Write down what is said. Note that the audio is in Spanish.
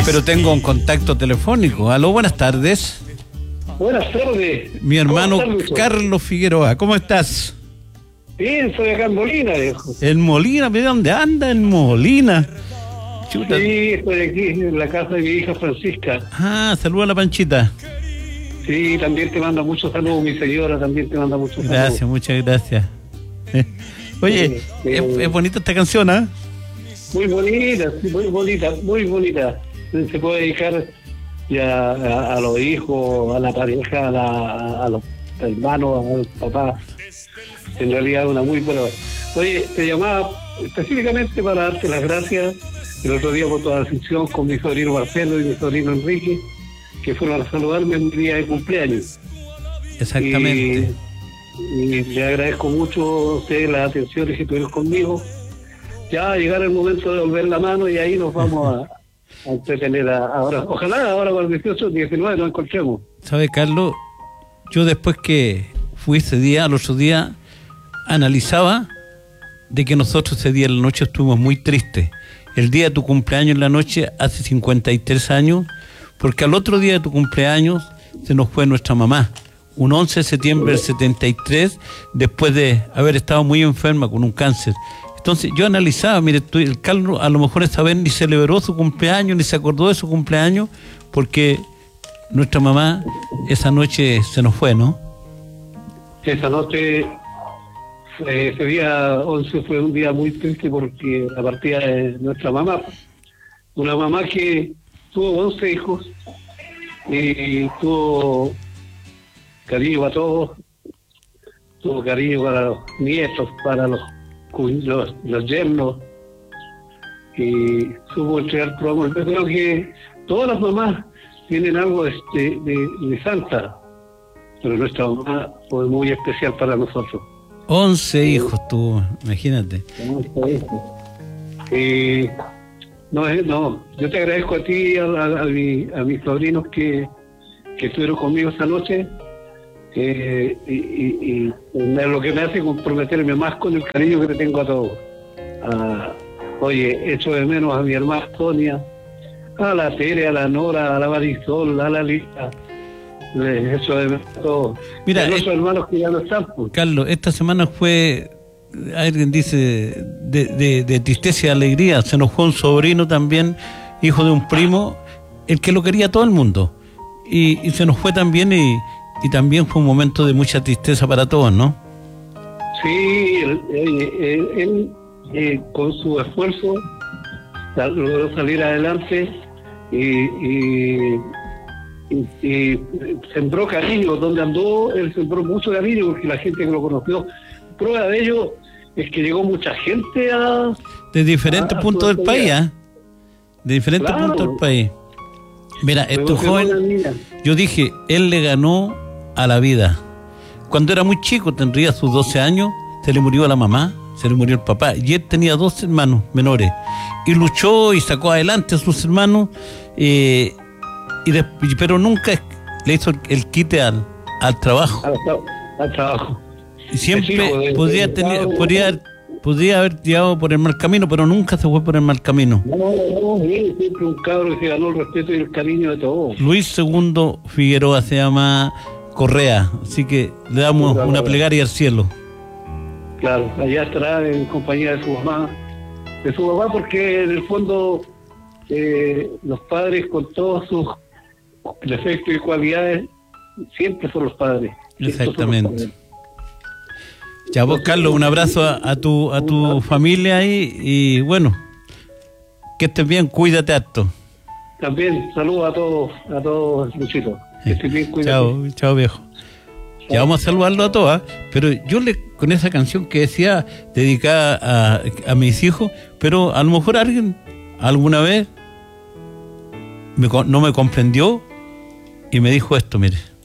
pero tengo un contacto telefónico. Aló, buenas tardes. Buenas tardes. Mi hermano estás, Carlos Figueroa, ¿cómo estás? Bien, soy acá en Molina, viejo. En Molina, ¿de dónde anda en Molina? Chuta. Sí, estoy aquí en la casa de mi hija Francisca. Ah, saluda a la Panchita. Sí, también te manda muchos saludos, mi señora también te manda muchos saludos. Gracias, muchas gracias. Oye, es bonita esta canción, ¿ah? Muy bonita, sí, muy bonita, muy bonita. Se puede dedicar ya a los hijos, a la pareja, a los hermanos, al papá. En realidad una muy buena. Oye, te llamaba específicamente para darte las gracias el otro día por toda la afición con mi sobrino Marcelo y mi sobrino Enrique, que fueron a saludarme en mi día de cumpleaños. Exactamente. Y le agradezco mucho a ustedes las atenciones que tuvieron conmigo. Ya va a llegar el momento de volver la mano y ahí nos vamos a entretener ahora. Ojalá ahora para el 18, 19 nos encontremos. ¿Sabe, Carlos? Yo después que fui ese día, al otro día, analizaba de que nosotros ese día en la noche estuvimos muy tristes. El día de tu cumpleaños en la noche, hace 53 años, porque al otro día de tu cumpleaños se nos fue nuestra mamá. Un 11 de septiembre del 73, después de haber estado muy enferma con un cáncer. Entonces yo analizaba, mire, el Carlos a lo mejor esta vez ni celebró su cumpleaños, ni se acordó de su cumpleaños, porque nuestra mamá esa noche se nos fue, ¿no? Esa noche, ese día 11 fue un día muy triste porque la partida de nuestra mamá, una mamá que tuvo 11 hijos y tuvo cariño para todos, tuvo cariño para los nietos, para los yernos, y supo entregar tu amor. Yo creo que todas las mamás tienen algo de santa, pero nuestra mamá fue muy especial para nosotros. 11 hijos tuvo, imagínate. No, yo te agradezco a ti, a mis sobrinos que estuvieron conmigo esta noche. Y lo que me hace comprometerme más con el cariño que le tengo a todos. Oye, echo de menos a mi hermana Sonia, a la Tere, a la Nora, a la Marisol, a la Lisa. Les echo de menos a todos. Mira, los hermanos que ya no están, pues. Carlos, esta semana fue, alguien dice, de tristeza y alegría. Se nos fue un sobrino también, hijo de un primo, el que lo quería todo el mundo. Y se nos fue también y también fue un momento de mucha tristeza para todos, ¿no? Sí, él con su esfuerzo logró salir adelante y sembró cariño. Donde andó, él sembró mucho cariño porque la gente que lo conoció, prueba de ello es que llegó mucha gente de diferentes puntos del país, ¿eh? De diferentes puntos del país. Mira, este joven, yo dije, él le ganó a la vida. Cuando era muy chico, tendría sus 12 años, se le murió la mamá, se le murió el papá, y él tenía 2 hermanos menores, y luchó y sacó adelante a sus hermanos, pero nunca le hizo el quite al trabajo. Al trabajo. Y siempre podría haber tirado por el mal camino, pero nunca se fue por el mal camino. No, siempre un cabro que se ganó el respeto y el cariño de todos. Luis II Figueroa se llama Correa, así que le damos una plegaria al cielo. Claro, allá estará en compañía de su mamá, porque en el fondo los padres con todos sus defectos y cualidades siempre son los padres. Exactamente. Ya vos, Carlos, un abrazo a tu familia ahí y bueno, que estés bien, cuídate harto. También saludos a todos, Luchito. Que estés bien, cuídate. Chao viejo. Ya vamos a saludarlo a todas, pero yo con esa canción que decía dedicada a mis hijos, pero a lo mejor alguien alguna vez no me comprendió y me dijo esto, mire.